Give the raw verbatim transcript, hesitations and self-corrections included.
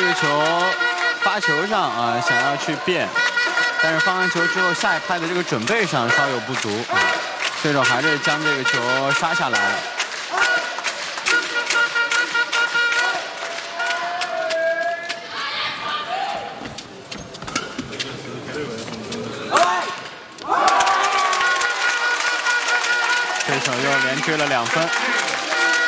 个球发球上啊，想要去变，但是放完球之后，下一拍的这个准备上稍有不足，啊、对手还是将这个球杀下来了。 对手又连追了两分。